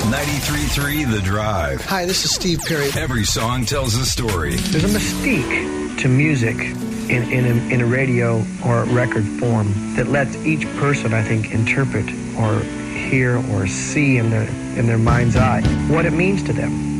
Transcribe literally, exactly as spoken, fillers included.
ninety-three point three The Drive. Hi, this is Steve Perry. Every song tells a story. There's a mystique to music in, in, a, in a radio or record form that lets each person, I think, interpret or hear or see in their, in their mind's eye what it means to them.